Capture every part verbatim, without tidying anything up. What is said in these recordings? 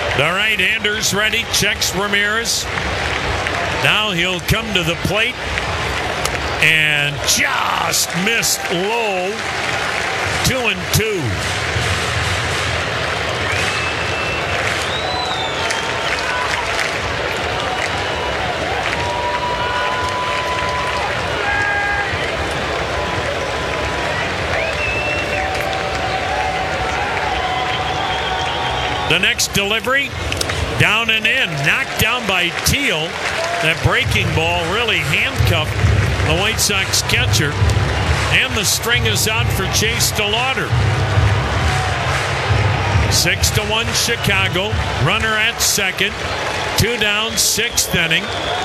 The right-hander's ready, checks Ramirez. Now he'll come to the plate and just missed low. Two and two. The next delivery, down and in, knocked down by Teal. That breaking ball really handcuffed the White Sox catcher. And the string is out for Chase DeLauder. Six to one Chicago. Runner at second. Two down, sixth inning.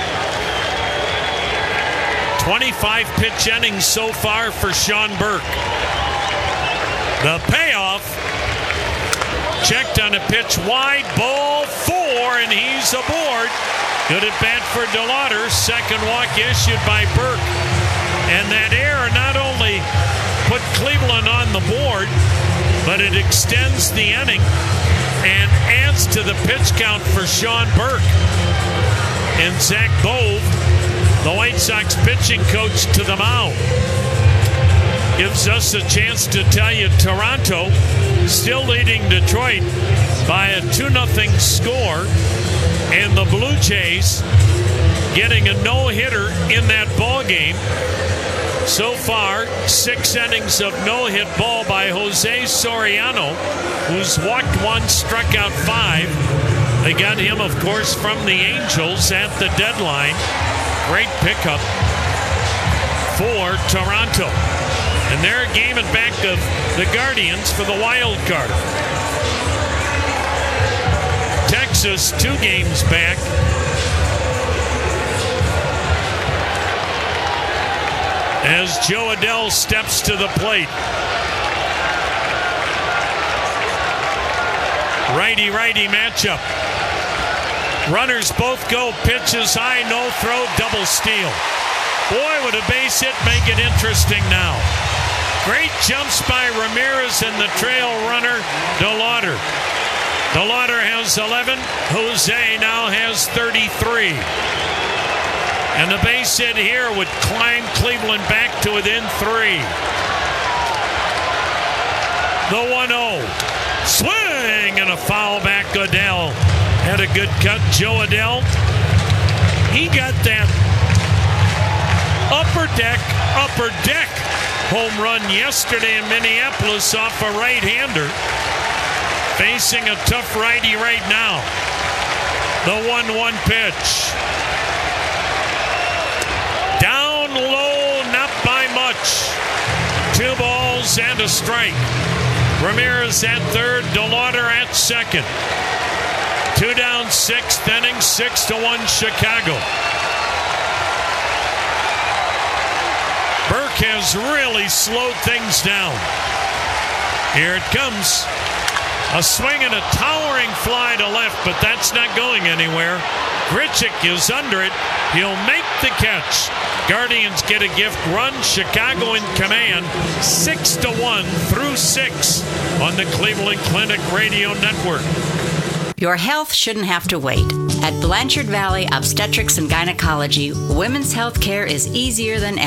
twenty-five pitch innings so far for Sean Burke. The payoff. Checked on a pitch wide, ball four, and he's aboard. Good at bat for DeLauder. Second walk issued by Burke. And that error not only put Cleveland on the board, but it extends the inning and adds to the pitch count for Sean Burke. And Zach Bove, the White Sox pitching coach, to the mound. Gives us a chance to tell you Toronto still leading Detroit by a two nothing score, and the Blue Jays getting a no-hitter in that ball game. So far, six innings of no-hit ball by Jose Soriano, who's walked one, struck out five. They got him, of course, from the Angels at the deadline. Great pickup for Toronto. And they're a game in back of the Guardians for the wild card. Texas, two games back. As Joe Adell steps to the plate. Righty-righty matchup. Runners both go. Pitches high, no throw, double steal. Boy, would a base hit make it interesting now. Great jumps by Ramirez and the trail runner, DeLauder. DeLauder has eleven. Jose now has thirty-three. And the base hit here would climb Cleveland back to within three. The one oh. Swing and a foul back. Adell had a good cut. Joe Adell. He got that upper deck, upper deck home run yesterday in Minneapolis off a right-hander. Facing a tough righty right now. The one one pitch. Down low, not by much. Two balls and a strike. Ramirez at third, DeLauder at second. Two down, sixth inning, six to one Chicago. Burke has really slowed things down. Here it comes. A swing and a towering fly to left, but that's not going anywhere. Grichuk is under it. He'll make the catch. Guardians get a gift run. Chicago in command. Six to one through six on the Cleveland Clinic Radio Network. Your health shouldn't have to wait. At Blanchard Valley Obstetrics and Gynecology, women's health care is easier than ever.